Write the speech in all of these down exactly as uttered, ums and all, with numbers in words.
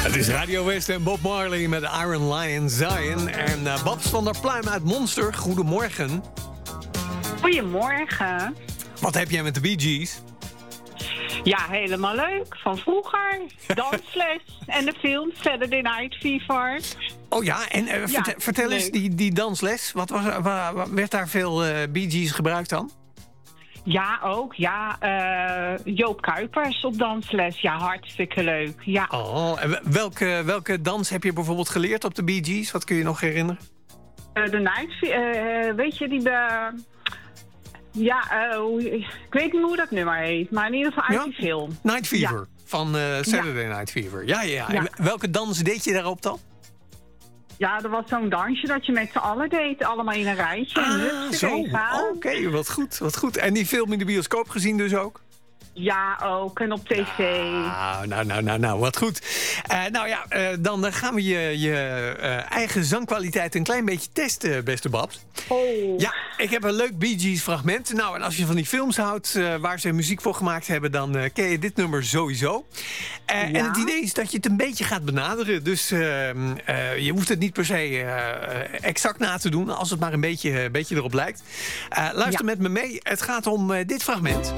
Het is Radio West en Bob Marley met Iron Lion Zion. En uh, Babs van der Pluim uit Monster, goedemorgen. Goedemorgen. Wat heb jij met de Bee Gees? Ja, helemaal leuk. Van vroeger. Dansles en de film Saturday Night Fever. Oh ja, en uh, Ja, vertel, vertel eens, leuk. die, die dansles, wat was, wa- wa- werd daar veel uh, Bee Gees gebruikt dan? Ja, ook. Ja, eh, Joop Kuipers op dansles. Ja, hartstikke leuk. Ja, Oh, en welke, welke dans heb je bijvoorbeeld geleerd op de Bee Gees? Wat kun je nog herinneren? Eh, de Night Fe- eh, weet je, die... eh, ja, eh, hoe- ik weet niet hoe dat nummer heet. Maar in ieder geval uit Ja? die film. Night Fever, Ja. van uh, Saturday Night Fever. Ja, ja, ja. Ja. En welke dans deed je daarop dan? Ja, er was zo'n dansje dat je met z'n allen deed. Allemaal in een rijtje. En Ah, hup, zo. erbij gaan. Oké, wat goed, wat goed. En die film in de bioscoop gezien dus ook? Ja, ook. En op tv. Nou, nou, nou, nou, nou, wat goed. Uh, nou ja, uh, dan uh, gaan we je, je uh, eigen zangkwaliteit een klein beetje testen, beste Babs. Oh. Ja, ik heb een leuk Bee Gees fragment. Nou, en als je van die films houdt uh, waar ze muziek voor gemaakt hebben, dan uh, ken je dit nummer sowieso. Uh, Ja. En het idee is dat je het een beetje gaat benaderen. Dus uh, uh, je hoeft het niet per se uh, exact na te doen, als het maar een beetje, een beetje erop lijkt. Uh, luister Ja. met me mee. Het gaat om uh, dit fragment.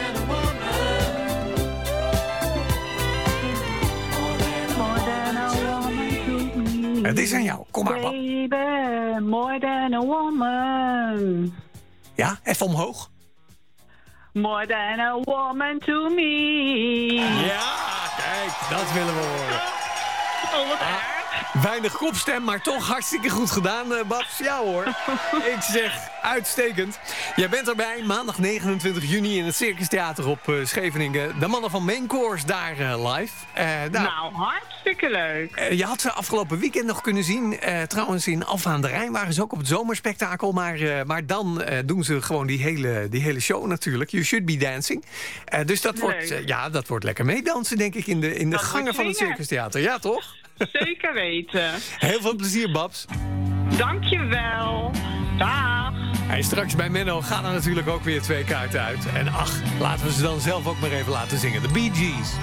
Het is aan jou. Kom maar, Bab. Baby, more than a woman. Ja, even omhoog. More than a woman to me. Ja, kijk, dat willen we horen. Oh, wat erg. Weinig kopstem, maar toch hartstikke goed gedaan, uh, Babs. Ja hoor, ik zeg uitstekend. Jij bent erbij, maandag negenentwintig juni in het Circus Theater op uh, Scheveningen. De mannen van Main Course daar uh, live. Uh, daar, Nou, hartstikke leuk. uh, je had ze afgelopen weekend nog kunnen zien. Uh, trouwens, in Alphen aan de Rijn waren ze ook op het zomerspektakel. Maar, uh, maar dan uh, doen ze gewoon die hele, die hele show natuurlijk. You should be dancing. Uh, dus dat wordt, uh, ja, dat wordt lekker meedansen, denk ik, in de, in de Dat gangen wordt van het swingen. Circus Theater. Ja, toch? Zeker weten. Heel veel plezier, Babs. Dankjewel. Dag. En straks bij Menno gaan er natuurlijk ook weer twee kaarten uit. En ach, laten we ze dan zelf ook maar even laten zingen. De Bee Gees.